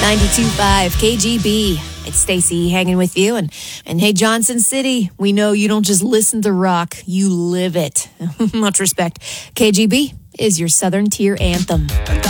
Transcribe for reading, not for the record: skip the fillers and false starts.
92.5 KGB. It's Stacy hanging with you. And hey, Johnson City, we know you don't just listen to rock, you live it. Much respect. KGB is your Southern Tier anthem.